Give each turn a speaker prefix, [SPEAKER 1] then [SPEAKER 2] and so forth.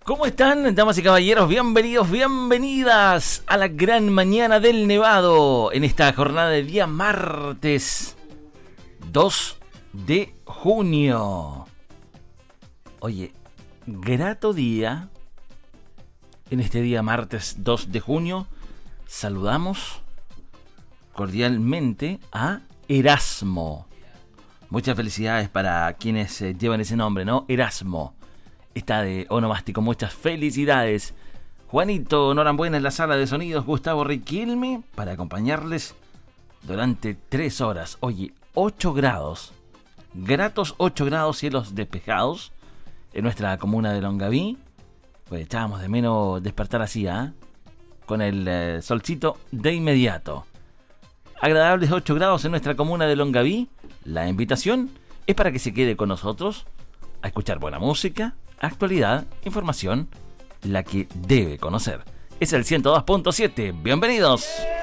[SPEAKER 1] ¿Cómo están, damas y caballeros? Bienvenidos, bienvenidas a la gran mañana del Nevado en esta jornada de día martes 2 de junio. Oye, grato día. En este día martes 2 de junio saludamos cordialmente a Erasmo. Muchas felicidades para quienes llevan ese nombre, ¿no? Erasmo. Está de onomástico, muchas felicidades. Juanito Norambuena en la sala de sonidos, Gustavo Riquelme, para acompañarles durante 3 horas. Oye, 8 grados, gratos 8 grados, cielos despejados en nuestra comuna de Longaví. Pues echábamos de menos despertar así, con el solcito de inmediato. Agradables 8 grados en nuestra comuna de Longaví. La invitación es para que se quede con nosotros a escuchar buena música, actualidad, información, la que debe conocer. Es el 102.7. Bienvenidos.